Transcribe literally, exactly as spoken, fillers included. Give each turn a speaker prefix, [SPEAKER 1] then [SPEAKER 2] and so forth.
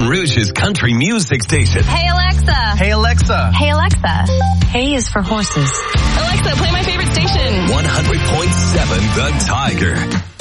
[SPEAKER 1] Baton Rouge's country music station.
[SPEAKER 2] Hey, Alexa.
[SPEAKER 3] Hey, Alexa.
[SPEAKER 2] Hey, Alexa. Hey is for horses.
[SPEAKER 4] Alexa, play my favorite station.
[SPEAKER 1] one hundred point seven The Tiger.